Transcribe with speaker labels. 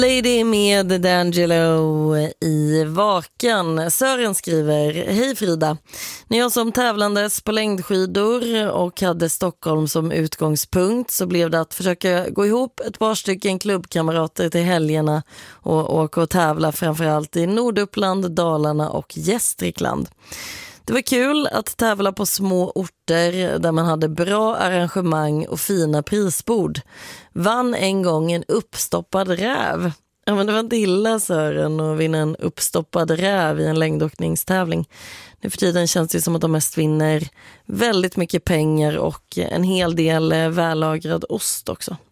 Speaker 1: Lady med D'Angelo i Vakan. Sören skriver: Hej Frida, när jag som tävlandes på längdskidor och hade Stockholm som utgångspunkt så blev det att försöka gå ihop ett par stycken klubbkamrater till helgerna och åka och tävla framförallt i Norduppland, Dalarna och Gästrikland. Det var kul att tävla på små orter där man hade bra arrangemang och fina prisbord. Vann en gång en uppstoppad räv. Ja, men det var inte illa, Sören, att vinna en uppstoppad räv i en längdåkningstävling. Nu för tiden känns det som att de mest vinner väldigt mycket pengar och en hel del vällagrad ost också.